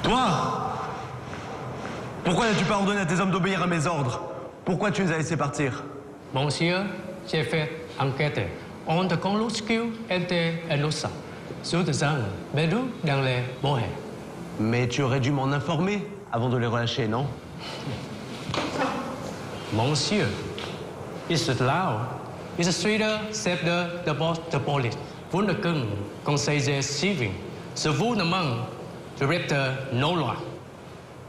Toi! Pourquoi n'as-tu pas ordonné à tes hommes d'obéir à mes ordres? Pourquoi tu les as laissés partir? Monsieur, j'ai fait enquête. On te conduit était innocent. Sur des gens perdus dans les bois. Mais tu aurais dû m'en informer avant de les relâcher, non? Monsieur, it's loud. It's a streeter, chef de boss de police. Vous ne connaissez conseiller civil. Ce vous demande de rester non loin.